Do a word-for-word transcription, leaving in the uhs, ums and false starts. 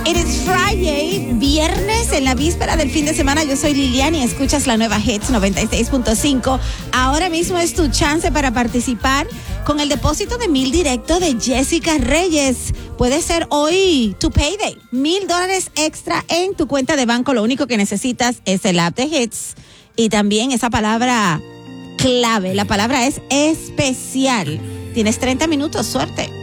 It is Friday, viernes en la víspera del fin de semana. Yo soy Lilian y escuchas la nueva Hits noventa y seis punto cinco. Ahora mismo es tu chance para participar con el depósito de mil directo de Jessica Reyes. Puede ser hoy tu payday. Mil dólares extra en tu cuenta de banco. Lo único que necesitas es el app de Hits y también esa palabra clave. La palabra es especial. Tienes treinta minutos. Suerte.